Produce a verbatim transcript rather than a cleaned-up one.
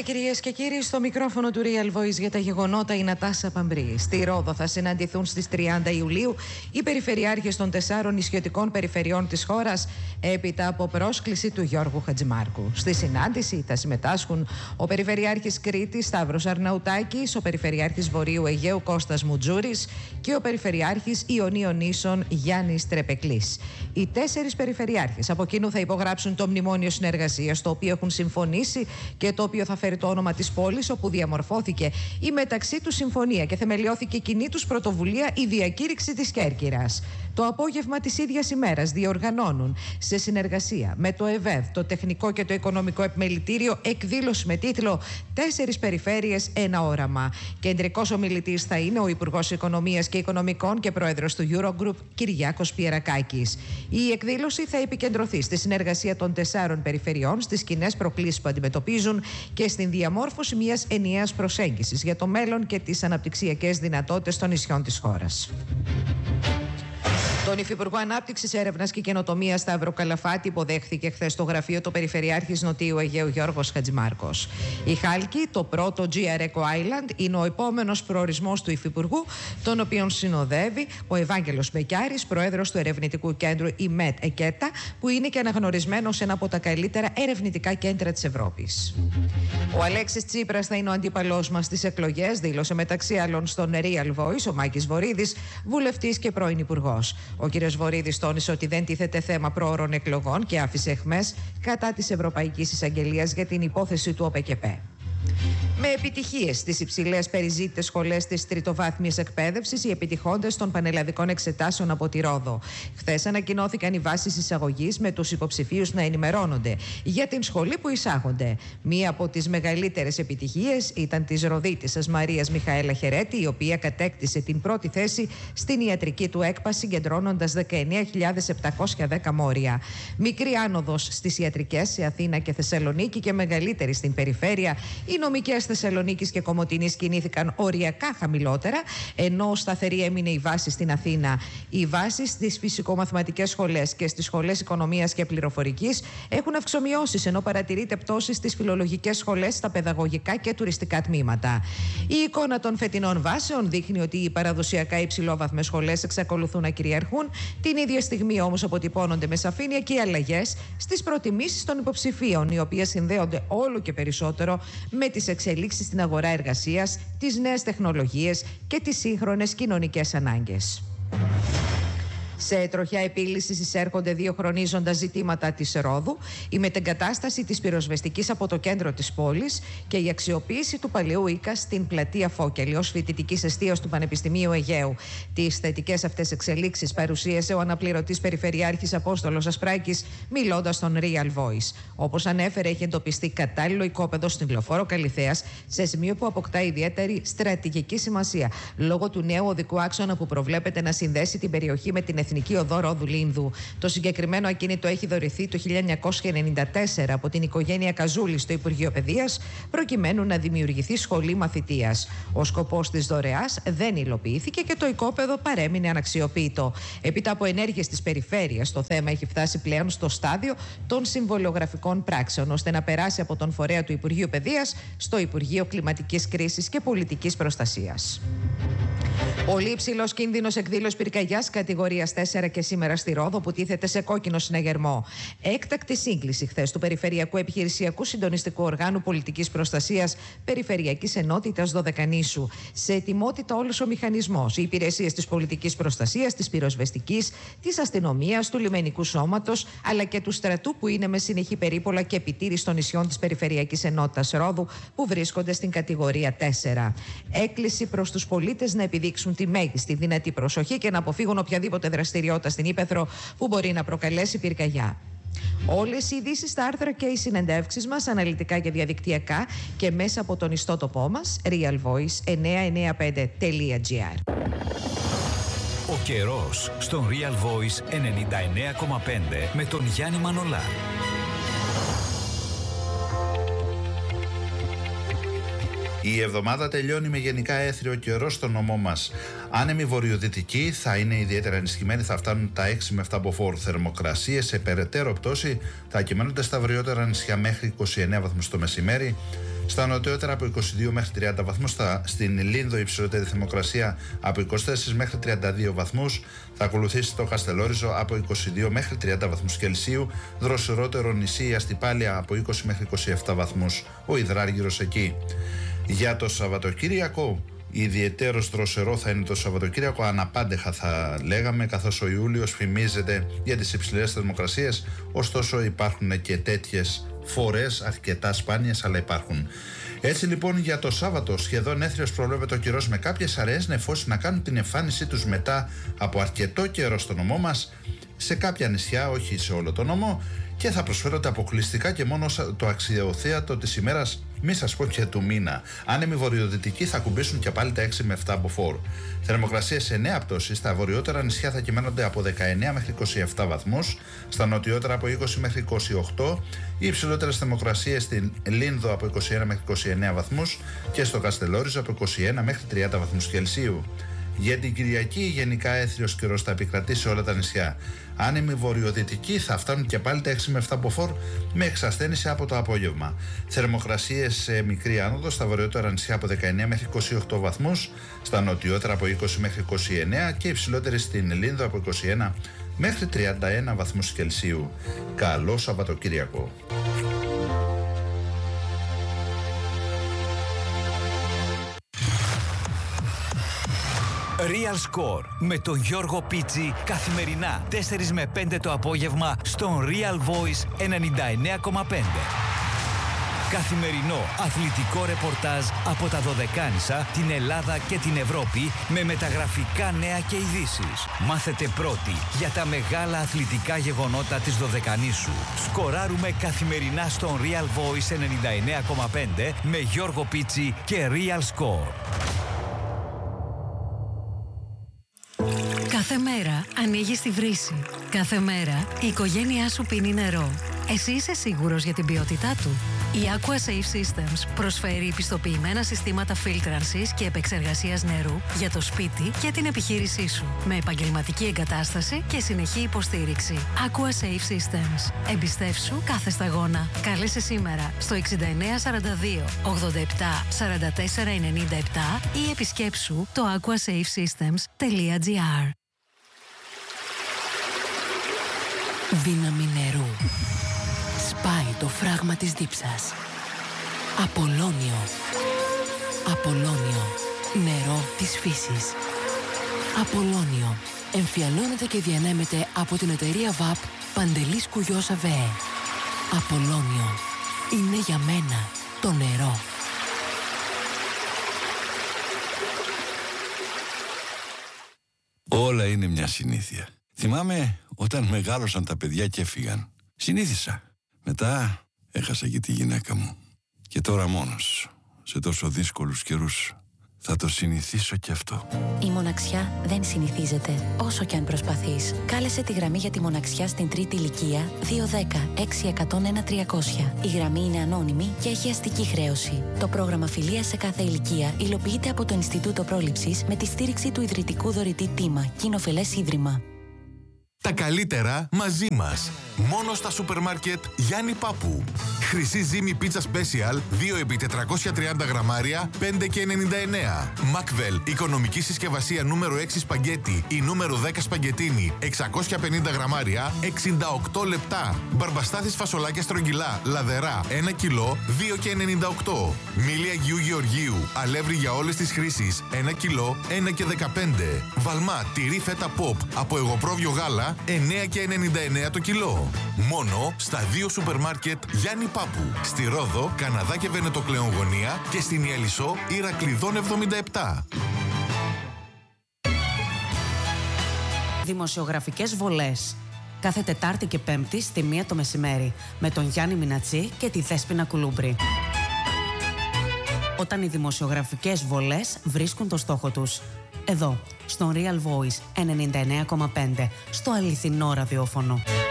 Χαίρετε κυρίες και κύριοι, στο μικρόφωνο του Real Voice για τα γεγονότα η Νατάσα Παμπρή. Στη Ρόδο θα συναντηθούν στις τριάντα Ιουλίου οι περιφερειάρχες των τεσσάρων νησιωτικών περιφερειών της χώρας έπειτα από πρόσκληση του Γιώργου Χατζημάρκου. Στη συνάντηση θα συμμετάσχουν ο Περιφερειάρχης Κρήτης Σταύρος Αρναουτάκης, ο Περιφερειάρχης Βορείου Αιγαίου Κώστας Μουτζούρης και ο Περιφερειάρχης Ιωνίων Νήσων Γιάννης Τρεπεκλής. Οι τέσσερις περιφερειάρχες από κοινού θα υπογράψουν το μνημόνιο συνεργασίας, το οποίο έχουν συμφωνήσει και το οποίο θα φέρει το όνομα της πόλης όπου διαμορφώθηκε η μεταξύ του συμφωνία και θεμελιώθηκε κοινή τους πρωτοβουλία η διακήρυξη της Κέρκυρας. Το απόγευμα της ίδιας ημέρας διοργανώνουν σε συνεργασία με το ΕΒΕΔ, το Τεχνικό και το Οικονομικό Επιμελητήριο, εκδήλωση με τίτλο «Τέσσερις περιφέρειες, ένα όραμα». Κεντρικός ομιλητής θα είναι ο Υπουργός Οικονομίας και Οικονομικών και Πρόεδρος του Eurogroup, Κυριάκος Πιερακάκης. Η εκδήλωση θα επικεντρωθεί στη συνεργασία των τεσσάρων περιφερειών, στις κοινές προκλήσεις που αντιμετωπίζουν και στην διαμόρφωση μιας ενιαίας προσέγγισης για το μέλλον και τις αναπτυξιακές δυνατότητες των νησιών της χώρας. Τον Υφυπουργό Ανάπτυξης, Έρευνας και Καινοτομίας Σταύρο Καλαφάτη υποδέχθηκε χθες στο γραφείο του Περιφερειάρχης Νοτιού Αιγαίου Γιώργος Χατζημάρκος. Η Χάλκη, το πρώτο τζι αρ Eco Island, είναι ο επόμενος προορισμός του Υφυπουργού, τον οποίον συνοδεύει ο Ευάγγελος Μπεκιάρης, πρόεδρος του Ερευνητικού Κέντρου ι μετ ΕΚΕΤΑ, που είναι και αναγνωρισμένο σε ένα από τα καλύτερα ερευνητικά κέντρα της Ευρώπης. Ο Αλέξης Τσίπρας θα είναι ο αντίπαλός μας στις εκλογές, δήλωσε μεταξύ άλλων στον Real Voice ο Μάκης Βορίδης, βουλευτής και πρώην υπουργός. Ο κ. Βορίδης τόνισε ότι δεν τίθεται θέμα πρόωρων εκλογών και άφησε εχμές κατά της Ευρωπαϊκής Εισαγγελίας για την υπόθεση του ΟΠΕΚΕΠΕ. Με επιτυχίες στις υψηλές περιζήτητες σχολές της τριτοβάθμιας εκπαίδευσης, οι επιτυχώντες των πανελλαδικών εξετάσεων από τη Ρόδο. Χθες ανακοινώθηκαν οι βάσεις εισαγωγής με τους υποψηφίους να ενημερώνονται για την σχολή που εισάγονται. Μία από τις μεγαλύτερες επιτυχίες ήταν της Ροδίτισσας Μαρίας Μιχαέλα Χερέτη, η οποία κατέκτησε την πρώτη θέση στην ιατρική του ΕΚΠΑ, συγκεντρώνοντας δεκαεννέα χιλιάδες επτακόσια δέκα μόρια. Μικρή άνοδος στις ιατρικές σε Αθήνα και Θεσσαλονίκη και μεγαλύτερη στην περιφέρεια. Οι νομικές Θεσσαλονίκης και Κομοτηνής κινήθηκαν οριακά χαμηλότερα, ενώ σταθερή έμεινε η βάση στην Αθήνα. Οι βάσεις στις φυσικομαθηματικές σχολές και στις σχολές οικονομίας και πληροφορικής έχουν αυξομειώσεις, ενώ παρατηρείται πτώση στις φιλολογικές σχολές, στα παιδαγωγικά και τουριστικά τμήματα. Η εικόνα των φετινών βάσεων δείχνει ότι οι παραδοσιακά υψηλόβαθμες σχολές εξακολουθούν να κυριαρχούν. Την ίδια στιγμή όμως αποτυπώνονται με σαφήνεια και οι αλλαγές στις προτιμήσεις των υποψηφίων, οι οποίες συνδέονται όλο και περισσότερο με τις εξελίξεις στην αγορά εργασίας, τις νέες τεχνολογίες και τις σύγχρονες κοινωνικές ανάγκες. Σε τροχιά επίλυσης εισέρχονται δύο χρονίζοντα ζητήματα της Ρόδου, η μετεγκατάσταση της πυροσβεστικής από το κέντρο της πόλης και η αξιοποίηση του παλαιού οίκα στην πλατεία Φώκελη ως φοιτητικής εστίας του Πανεπιστημίου Αιγαίου. Τις θετικές αυτές εξελίξεις παρουσίασε ο αναπληρωτής Περιφερειάρχης Απόστολος Ασπράκης, μιλώντας στον Real Voice. Όπως ανέφερε, έχει εντοπιστεί κατάλληλο οικόπεδο στην Λεωφόρο Καλιθέας, σε σημείο που αποκτά ιδιαίτερη στρατηγική σημασία, λόγω του νέου οδικού άξονα που προβλέπεται να συνδέσει την περιοχή με την Εθνική Οδό Ρόδου Λίνδου. Το συγκεκριμένο ακίνητο έχει δωρηθεί το χίλια εννιακόσια ενενήντα τέσσερα από την οικογένεια Καζούλη στο Υπουργείο Παιδείας, προκειμένου να δημιουργηθεί σχολή μαθητείας. Ο σκοπός της δωρεάς δεν υλοποιήθηκε και το οικόπεδο παρέμεινε αναξιοποιητό. Έπειτα από ενέργειες της περιφέρειας, το θέμα έχει φτάσει πλέον στο στάδιο των συμβολιογραφικών πράξεων, ώστε να περάσει από τον φορέα του Υπουργείου Παιδείας στο Υπουργείο Κλιματικής Κρίσης και Πολιτικής Προστασίας. Πολύ υψηλός κίνδυνος εκδήλωσης πυρκαγιάς κατηγορίας τέσσερα και σήμερα στη Ρόδο, που τίθεται σε κόκκινο συναγερμό. Έκτακτη σύγκληση χθες του Περιφερειακού Επιχειρησιακού Συντονιστικού Οργάνου Πολιτικής Προστασίας Περιφερειακής Ενότητας Δωδεκανήσου. Σε ετοιμότητα όλος ο μηχανισμός, οι υπηρεσίες της πολιτικής προστασίας, της πυροσβεστικής, της αστυνομίας, του λιμενικού σώματος, αλλά και του στρατού, που είναι με συνεχή περίπολα και επιτήρηση των νησιών της Περιφερειακής Ενότητας Ρόδου, που βρίσκονται στην κατηγορία τέσσερα. Έκκληση προς τους πολίτες να επιδείξουν τη μέγιστη δυνατή προσοχή και να αποφύγουν οποιαδήποτε δραστηριότητα στην ύπαιθρο που μπορεί να προκαλέσει πυρκαγιά. Όλες οι ειδήσεις στα άρθρα και οι συνεντεύξεις μας, αναλυτικά και διαδικτυακά και μέσα από τον ιστότοπό μας real voice εννιακόσια ενενήντα πέντε τελεία τζι άρ. Ο καιρός στον Real Voice ενενήντα εννέα κόμμα πέντε με τον Γιάννη Μανολά. Η εβδομάδα τελειώνει με γενικά έθριο καιρό στο νομό μας. Άνεμοι βορειοδυτικοί θα είναι ιδιαίτερα ενισχυμένοι, θα φτάνουν τα έξι με επτά μποφόρ. Θερμοκρασίες σε περαιτέρω πτώση θα κυμαίνονται στα βορειότερα νησιά μέχρι είκοσι εννέα βαθμούς το μεσημέρι. Στα νοτιότερα από είκοσι δύο μέχρι τριάντα βαθμούς, στην Λίνδο η υψηλότερη θερμοκρασία από είκοσι τέσσερα μέχρι τριάντα δύο βαθμούς, θα ακολουθήσει το Καστελόριζο από είκοσι δύο μέχρι τριάντα βαθμούς Κελσίου, δροσερότερο νησί η Αστυπάλια από είκοσι μέχρι είκοσι επτά βαθμούς, ο Υδράργυρος εκεί. Για το Σαββατοκύριακο, ιδιαιτέρως δροσερό θα είναι το Σαββατοκύριακο, αναπάντεχα θα λέγαμε, καθώς ο Ιούλιος φημίζεται για τις υψηλές θερμοκρασίες, ωστόσο υπάρχουν και τέτοιες φορές, αρκετά σπάνιες, αλλά υπάρχουν. Έτσι λοιπόν για το Σάββατο σχεδόν έθριος προβλέπεται ο καιρός, με κάποιες αραιές νεφώσεις να κάνουν την εμφάνισή τους μετά από αρκετό καιρό στο νομό μας, σε κάποια νησιά, όχι σε όλο το νομό, και θα προσφέρονται αποκλειστικά και μόνο το αξιοθέατο της ημέρας, μη σας πω και του μήνα. Άνεμοι βορειοδυτικοί θα κουμπίσουν και πάλι τα έξι με επτά μποφόρ. Θερμοκρασίες σε νέα πτώση, στα βορειότερα νησιά θα κυμαίνονται από δεκαεννέα μέχρι είκοσι επτά βαθμούς, στα νοτιότερα από είκοσι μέχρι είκοσι οκτώ, οι υψηλότερες θερμοκρασίες στην Λίνδο από είκοσι ένα μέχρι είκοσι εννέα βαθμούς και στο Καστελόριζο από είκοσι ένα μέχρι τριάντα βαθμούς Κελσίου. Για την Κυριακή γενικά έθριος καιρός θα επικρατεί σε όλα τα νησιά. Άνεμοι βορειοδυτικοί θα φτάνουν και πάλι τα έξι με επτά μποφόρ, με εξασθένηση από το απόγευμα. Θερμοκρασίες σε μικρή άνοδο, στα βορειότερα νησιά από δεκαεννέα μέχρι είκοσι οκτώ βαθμούς, στα νοτιότερα από είκοσι μέχρι είκοσι εννέα και υψηλότερη στην Λίνδο από είκοσι ένα μέχρι τριάντα ένα βαθμούς Κελσίου. Καλό Σαββατοκύριακο! Real Score με τον Γιώργο Πίτσι καθημερινά τέσσερα με πέντε το απόγευμα στον Real Voice ενενήντα εννέα κόμμα πέντε. Καθημερινό αθλητικό ρεπορτάζ από τα Δωδεκάνησα, την Ελλάδα και την Ευρώπη, με μεταγραφικά νέα και ειδήσεις. Μάθετε πρώτοι για τα μεγάλα αθλητικά γεγονότα της Δωδεκανήσου. Σκοράρουμε καθημερινά στον Real Voice ενενήντα εννέα κόμμα πέντε με Γιώργο Πίτσι και Real Score. Κάθε μέρα ανοίγεις τη βρύση. Κάθε μέρα η οικογένειά σου πίνει νερό. Εσύ είσαι σίγουρος για την ποιότητά του? Η AquaSafe Systems προσφέρει πιστοποιημένα συστήματα φίλτρανσης και επεξεργασίας νερού για το σπίτι και την επιχείρησή σου, με επαγγελματική εγκατάσταση και συνεχή υποστήριξη. AquaSafe Systems. Εμπιστεύσου κάθε σταγόνα. Κάλεσε σήμερα στο εξήντα εννέα σαράντα δύο ογδόντα επτά σαράντα τέσσερα ενενήντα επτά ή επισκέψου το aquasafesystems τελεία gr. Δύναμη νερού. Σπάει το φράγμα της δίψας. Απολώνιο. Απολώνιο. Νερό της φύσης. Απολώνιο. Εμφιαλώνεται και διανέμεται από την εταιρεία βαπ Παντελής Κουγιός ΑΒΕ. Απολώνιο. Είναι για μένα το νερό. Όλα είναι μια συνήθεια. Θυμάμαι όταν μεγάλωσαν τα παιδιά και έφυγαν. Συνήθισα. Μετά έχασα και τη γυναίκα μου. Και τώρα μόνος, σε τόσο δύσκολους καιρούς, θα το συνηθίσω και αυτό. Η μοναξιά δεν συνηθίζεται, όσο κι αν προσπαθείς. Κάλεσε τη γραμμή για τη μοναξιά στην τρίτη ηλικία δύο δέκα έξι εκατόν ένα τριακόσια. Η γραμμή είναι ανώνυμη και έχει αστική χρέωση. Το πρόγραμμα φιλίας σε κάθε ηλικία υλοποιείται από το Ινστιτούτο Πρόληψης με τη στήριξη του ιδρυτικού δωρητή Τίμα, κοινοφελές ίδρυμα. Τα καλύτερα μαζί μας. Μόνο στα σούπερ μάρκετ Γιάννη Πάπου. Χρυσή ζύμη πίτσα special δύο επί τετρακόσια τριάντα γραμμάρια πέντε και ενενήντα εννέα. Μακβέλ οικονομική συσκευασία νούμερο έξι σπαγκέτι ή νούμερο δέκα σπαγκετίνι εξακόσια πενήντα γραμμάρια εξήντα οκτώ λεπτά. Μπαρμπαστάθης φασολάκια στρογγυλά λαδερά ένα κιλό δύο και ενενήντα οκτώ. Μήλι Αγίου Γεωργίου αλεύρι για όλες τις χρήσεις ένα κιλό ένα και δεκαπέντε. Βαλμά τυρί φέτα ποπ από εγωπρόβιο γάλα εννέα και ενενήντα εννέα το κιλό. Μόνο στα δύο σούπερ μάρκετ Γιάννη Πάπου. Στη Ρόδο, Καναδά και Βενετοκλέον γωνία και στην Ιαλισσό Ηρακλειδών εβδομήντα επτά. Δημοσιογραφικές βολές. Κάθε Τετάρτη και Πέμπτη στη μία το μεσημέρι με τον Γιάννη Μινατσί και τη Δέσποινα Κουλούμπρη. Όταν οι δημοσιογραφικές βολές βρίσκουν το στόχο τους. Εδώ, στο Real Voice ενενήντα εννέα κόμμα πέντε, στο αληθινό ραδιόφωνο.